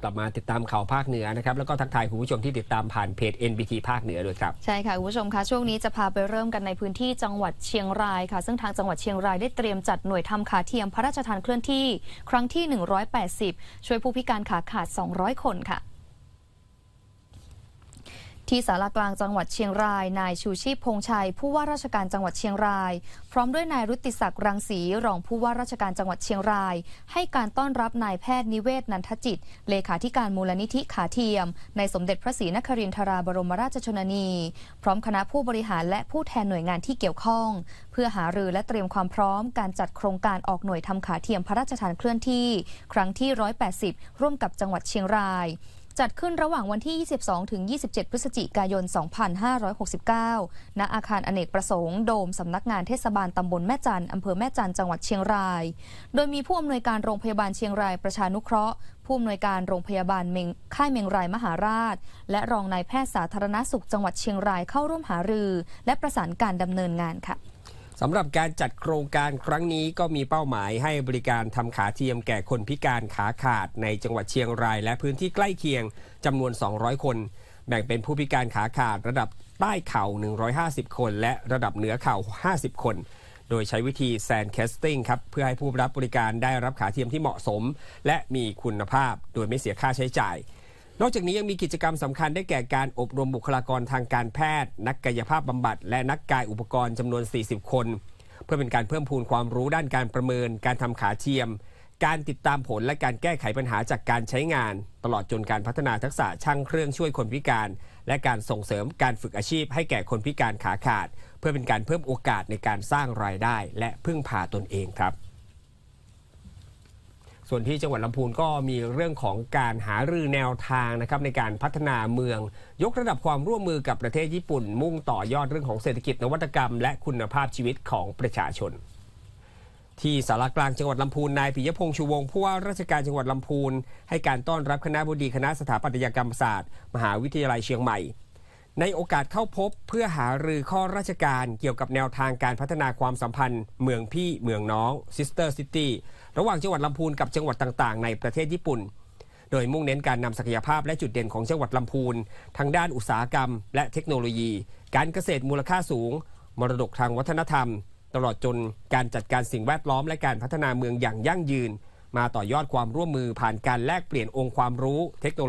กลับมาติดตามข่าวภาคเหนือนะครับแล้วก็ทักทายคุณผู้ชมที่ติดตามผ่านเพจ NBT ภาคเหนือด้วยครับใช่ค่ะคุณผู้ชมคะช่วงนี้จะพาไปเริ่มกันในพื้นที่จังหวัดเชียงรายค่ะซึ่งทางจังหวัดเชียงรายได้เตรียมจัดหน่วยทำขาเทียมพระราชทานเคลื่อนที่ครั้งที่180ช่วยผู้พิการขาขาด200คนค่ะที่ศาลากลางจังหวัดเชียงรายนายชูชีพพงษ์ชัยผู้ว่าราชการจังหวัดเชียงรายพร้อมด้วยนายรุตติศักดิ์รังสีรองผู้ว่าราชการจังหวัดเชียงรายให้การต้อนรับนายแพทย์นิเวศนันทจิตเลขาธิการมูลนิธิขาเทียมในสมเด็จพระศรีนครินทราบรมราชชนนีพร้อมคณะผู้บริหารและผู้แทนหน่วยงานที่เกี่ยวข้องเพื่อหารือและเตรียมความพร้อมการจัดโครงการออกหน่วยทำขาเทียมพระราชทานเคลื่อนที่ครั้งที่180ร่วมกับจังหวัดเชียงรายจัดขึ้นระหว่างวันที่ 22 ถึง 27 พฤศจิกายน 2569 ณ อาคารอเนกประสงค์โดมสำนักงานเทศบาลตำบลแม่จันอำเภอแม่จันจังหวัดเชียงรายโดยมีผู้อำนวยการโรงพยาบาลเชียงรายประชานุเคราะห์ผู้อำนวยการโรงพยาบาลค่ายเมงรายมหาราชและรองนายแพทย์สาธารณสุขจังหวัดเชียงรายเข้าร่วมหารือและประสานการดำเนินงานค่ะสำหรับการจัดโครงการครั้งนี้ก็มีเป้าหมายให้บริการทำขาเทียมแก่คนพิการขาขาดในจังหวัดเชียงรายและพื้นที่ใกล้เคียงจำนวน200คนแบ่งเป็นผู้พิการขาขาดระดับใต้เข่า150คนและระดับเหนือเข่า50คนโดยใช้วิธีแซนแคสติ้งครับเพื่อให้ผู้รับบริการได้รับขาเทียมที่เหมาะสมและมีคุณภาพโดยไม่เสียค่าใช้จ่ายนอกจากนี้ยังมีกิจกรรมสำคัญได้แก่การอบรมบุคลากรทางการแพทย์นักกายภาพบำบัดและนักกายอุปกรณ์จำนวน40คนเพื่อเป็นการเพิ่มพูนความรู้ด้านการประเมินการทำขาเทียมการติดตามผลและการแก้ไขปัญหาจากการใช้งานตลอดจนการพัฒนาทักษะช่างเครื่องช่วยคนพิการและการส่งเสริมการฝึกอาชีพให้แก่คนพิการขาขาดเพื่อเป็นการเพิ่มโอกาสในการสร้างรายได้และพึ่งพาตนเองครับส่วนที่จังหวัดลำพูนก็มีเรื่องของการหารือแนวทางนะครับในการพัฒนาเมืองยกระดับความร่วมมือกับประเทศญี่ปุ่นมุ่งต่อยอดเรื่องของเศรษฐกิจนวัตกรรมและคุณภาพชีวิตของประชาชนที่ศาลากลางจังหวัดลำพูนนายปิยพงษ์ชูวงศ์ผู้ว่าราชการจังหวัดลำพูนให้การต้อนรับคณบดีคณะสถาปัตยกรรมศาสตร์มหาวิทยาลัยเชียงใหม่ในโอกาสเข้าพบเพื่อหารือข้อราชการเกี่ยวกับแนวทางการพัฒนาความสัมพันธ์เมืองพี่เมืองน้อง Sister City ระหว่างจังหวัดลำพูนกับจังหวัดต่างๆในประเทศญี่ปุ่นโดยมุ่งเน้นการนำศักยภาพและจุดเด่นของจังหวัดลำพูนทางด้านอุตสาหกรรมและเทคโนโลยีการเกษตรมูลค่าสูงมรดกทางวัฒนธรรมตลอดจนการจัดการสิ่งแวดล้อมและการพัฒนาเมืองอย่างยั่งยืนมาต่อยอดความร่วมมือผ่านการแลกเปลี่ยนองค์ความรู้เทคโนโลยี